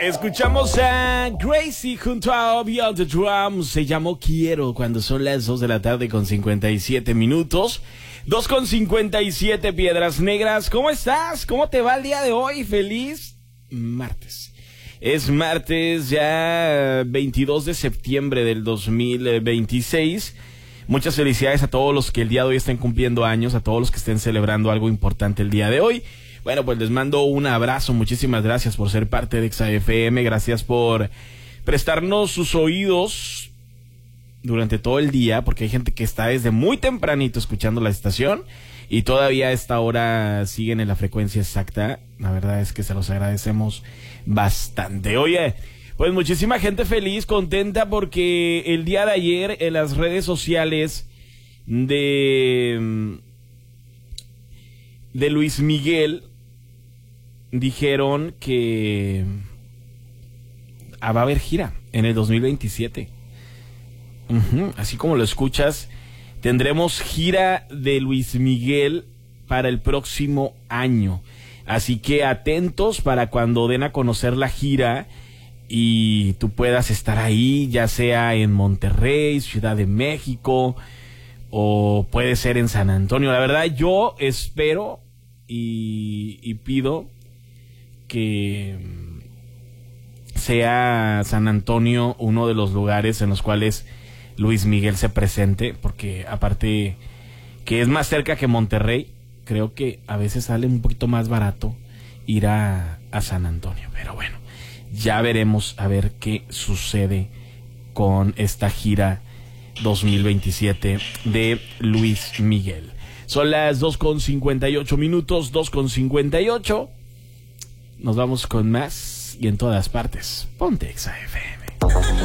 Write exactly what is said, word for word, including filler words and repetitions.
Escuchamos a Gracie junto a Beyond the Drum. Se llamó Quiero cuando son las dos de la tarde con cincuenta y siete minutos. dos con cincuenta y siete, Piedras Negras. ¿Cómo estás? ¿Cómo te va el día de hoy? Feliz martes. Es martes ya veintidós de septiembre del dos mil veintiséis. Muchas felicidades a todos los que el día de hoy estén cumpliendo años, a todos los que estén celebrando algo importante el día de hoy. Bueno, pues les mando un abrazo, muchísimas gracias por ser parte de Exa F M, gracias por prestarnos sus oídos durante todo el día, porque hay gente que está desde muy tempranito escuchando la estación y todavía a esta hora siguen en la frecuencia exacta. La verdad es que se los agradecemos bastante. Oye, pues muchísima gente feliz, contenta, porque el día de ayer en las redes sociales de, de Luis Miguel dijeron que ah, va a haber gira en el dos mil veintisiete. Uh-huh. Así como lo escuchas, tendremos gira de Luis Miguel para el próximo año. Así que atentos para cuando den a conocer la gira y tú puedas estar ahí, ya sea en Monterrey, Ciudad de México, o puede ser en San Antonio. La verdad, yo espero y, y pido que sea San Antonio uno de los lugares en los cuales Luis Miguel se presente, porque aparte que es más cerca que Monterrey, creo que a veces sale un poquito más barato ir a, a San Antonio. Pero bueno, ya veremos a ver qué sucede con esta gira dos mil veintisiete de Luis Miguel. Son las dos con cincuenta y ocho minutos, dos con cincuenta y ocho. Nos vamos con más y en todas partes. Ponte Exa F M.